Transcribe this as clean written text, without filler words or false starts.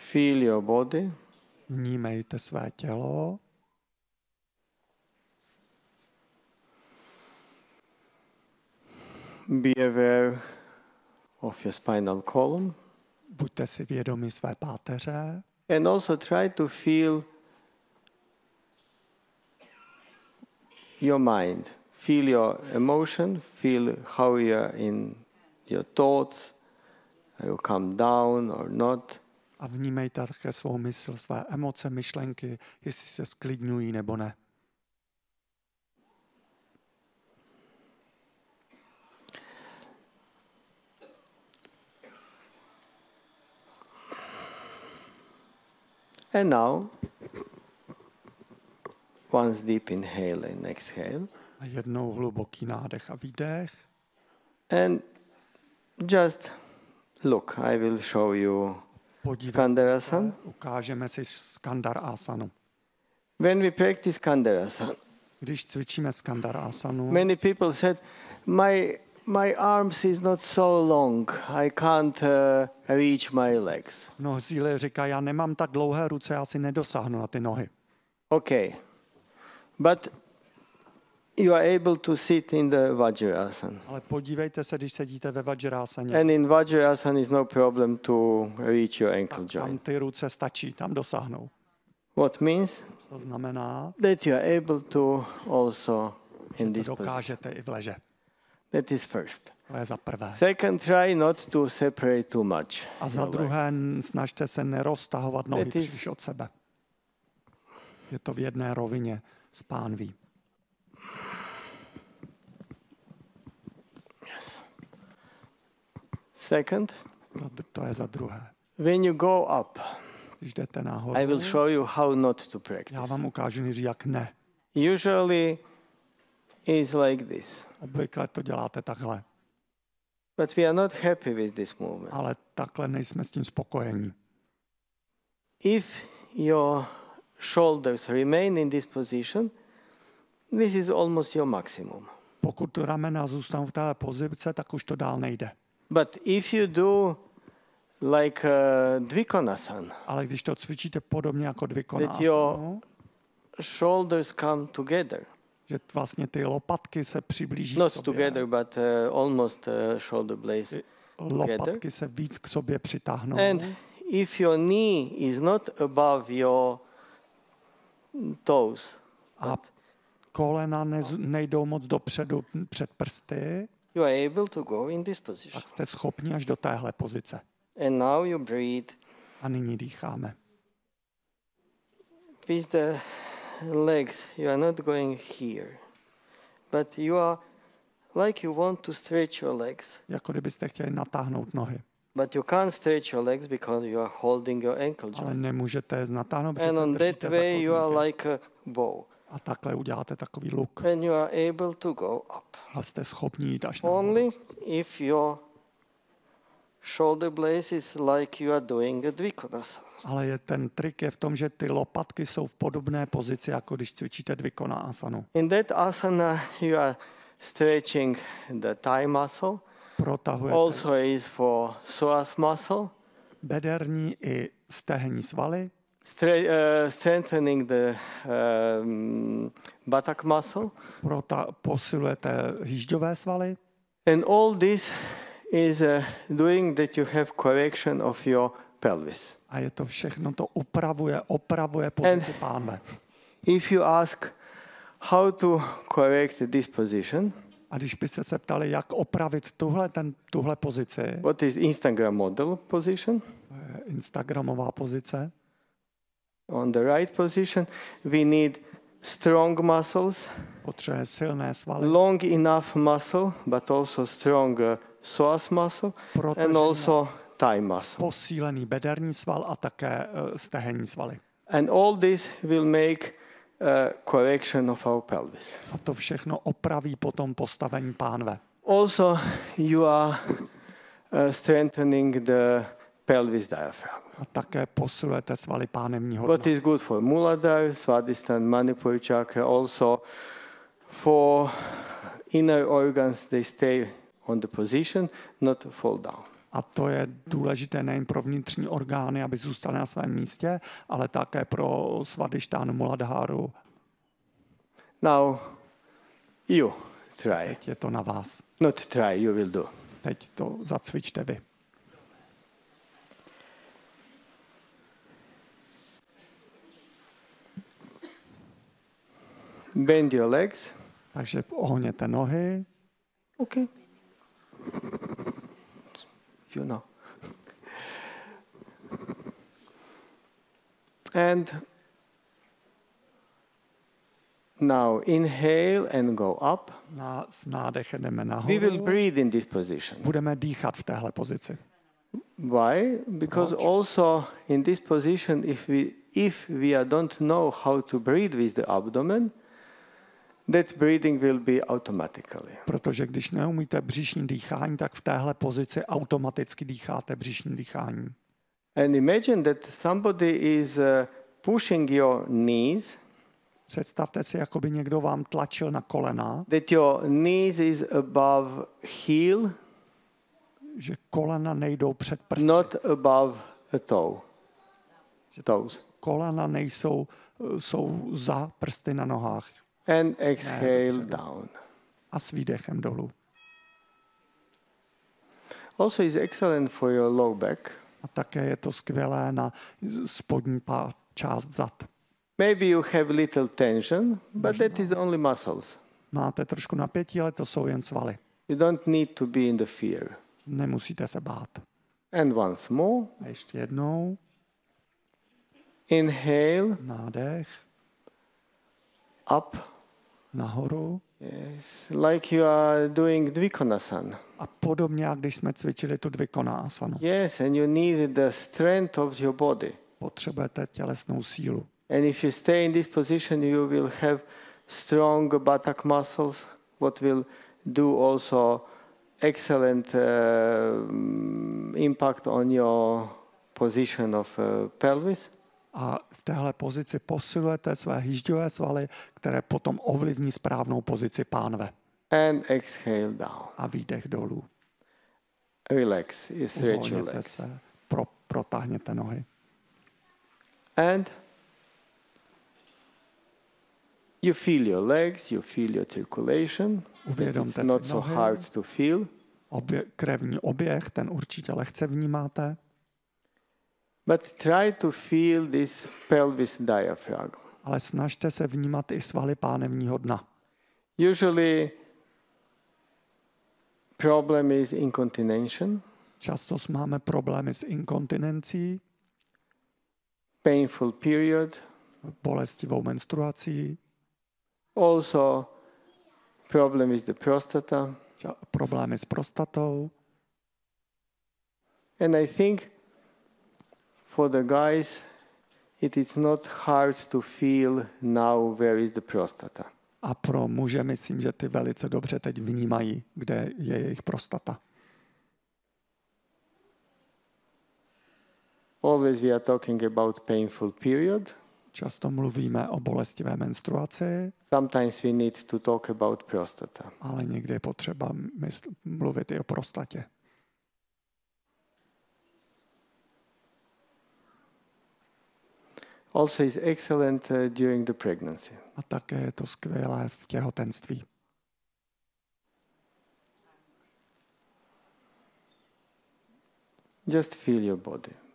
Feel your body. Vnímejte své tělo. Be aware of your spinal column. Buďte si vědomi své páteře. And also try to feel your mind. Feel your emotion. Feel how you are in your thoughts. You come down or not. A vnímejte také svou mysl, své emoce, myšlenky, jestli se sklidňují nebo ne. And now, once deep inhale and exhale. A jednou hluboký nádech a výdech. And just look, I will show you Skandasana. Ukážeme si Skandarasanu. When we practice Skandasana, když cvičíme Skandarasanu, many people said, my arms is not so long, I can't reach my legs. Mnozí lidé říkají, já nemám tak dlouhé ruce, já si nedosáhnu na ty nohy. Okay, but you are able to sit in the Vajrasana. Ale podívejte se, když sedíte ve Vajrasaně. And in Vajrasana is no problem to reach your ankle Tam joint. ty ruce stačí, tam dosáhnou. What means? To znamená, That you are able to also in že this to position. dokážete i v leže. That is first. To je za prvé. Second, try not to separate too much. A za druhé, snažte se neroztahovat nohy příliš od sebe. Je to v jedné rovině s pánví. Yes. Second, To je za druhé. when you go up, Když jdete nahoru, I will show you how not to já practice. vám ukážu nejdřív, jak ne. Usually is like this. Obvykle to děláte takhle, But we are not happy with this movement. ale takhle nejsme s tím spokojení. If your shoulders remain in this position, this is almost your maximum. Pokud ramena zůstanou v téhle pozici, tak už to dál nejde. But if you do like Dvikonasana, Ale když to cvičíte podobně jako that Dvikonasanu, your shoulders come together, že vlastně ty lopatky se přiblíží k not sobě. together, but almost shoulder blades together. Lopatky se víc k sobě přitáhnou. And if your knee is not above your toes, A kolena nejdou moc dopředu před prsty, you are able to go in this position. tak jste schopni až do téhle pozice. And now you breathe A nyní dýcháme. with the legs. You are not going here, but you are like you want to stretch your legs, Jako kdybyste chtěli natáhnout nohy. but you can't stretch your legs because you are holding your ankle Ale joint. nemůžete je natáhnout, protože And se on that držíte za way you are chodníky. like a bow, A takhle uděláte takový luk. and you are able to go up. A jste schopni jít až nahoru. Only if your shoulder blades is like you are doing a Dvikonasana. Ale ten trik je v tom, že ty lopatky jsou v podobné pozici, jako když cvičíte Dvikonasanu. In that asana, you are stretching the thigh muscle. Protahujete Also is for psoas muscle, bederní i stehenní svaly, strengthening the buttock muscle. posilujete hýžďové svaly. And all this is doing that you have correction of your pelvis. A je to všechno, to opravuje pozici pánve. If you ask how to correct this position, A když byste se ptali, jak opravit tuhle pozici, what is Instagram model position? to je instagramová pozice, On the right position, we need strong muscles, potřebuje silné svaly, long enough muscle, but also strong psoas muscle, and also thigh muscle. posílený bederní sval a také stehenní svaly. And all this will make correction of our pelvis. A to všechno opraví potom postavení pánve. Also, you are strengthening the pelvis diaphragm. A také posilujete svaly pánevního What dna. is good for Muladhara, Svadhisthana, Manipuri chakra, also for inner organs, they stay on the position, not fall down. A to je důležité nejen pro vnitřní orgány, aby zůstaly na svém místě, ale také pro Svadištánu Muladháru. Now, you try. Teď je to na vás. Not try, you will do. Teď to zacvičte vy. Bend your legs. Takže ohněte nohy. Okay. You know. And now inhale and go up. S nádechem jdeme We nahoru. will breathe in this position. Budeme dýchat v téhle pozici. Why? Because also in this position, if we don't know how to breathe with the abdomen, that breathing will be automatically. Protože když neumíte břišní dýchání, tak v téhle pozici automaticky dýcháte břišní dýchání. And imagine that somebody is pushing your knees, Představte si, jako by někdo vám tlačil na kolena, that your knees is above heel, že kolena nejdou před prsty. not above a toe. Toes. Kolena jsou za prsty na nohách. And exhale down. A s výdechem dolů. Also is excellent for your low back. A také je to skvělé na spodní část zad. Maybe you have little tension, but that is only muscles. Máte trošku napětí, ale to jsou jen svaly. You don't need to be in the fear. Nemusíte se bát. And once more, A ještě jednou. inhale, Nádech. up. Nahoru. Yes, like you are doing Dvikonasana. A podobně, jak když jsme cvičili tu dvikonásanu. Yes, and you need the strength of your body. Potřebujete tělesnou sílu. And if you stay in this position, you will have strong buttock muscles, what will do also excellent impact on your position of pelvis. A v téhle pozici posilujete své hýžďové svaly, které potom ovlivní správnou pozici pánve. And exhale down. A výdech dolů. Relax, stretch your Uvolněte legs. se, protáhněte nohy. And you feel your legs, you feel your circulation. Uvědomte It's not si so nohy, hard to feel. krevní oběh, ten určitě lehce vnímáte. But try to feel this pelvis diaphragm. Ale snažte se vnímat i svaly pánevního dna. Usually problem is incontinence, Často máme problémy s inkontinencí, painful period, bolestivou menstruací, also problem with the prostata. problémy s prostatou. And I think for the guys, it is not hard to feel now where is the prostata. A pro muže myslím, že ty velice dobře teď vnímají, kde je jejich prostata. Always we are talking about painful period. Často mluvíme o bolestivé menstruaci, Sometimes we need to talk about prostata. ale někdy je potřeba mluvit i o prostatě. Also is excellent during the pregnancy. A také je to skvělé v těhotenství. Just feel your body.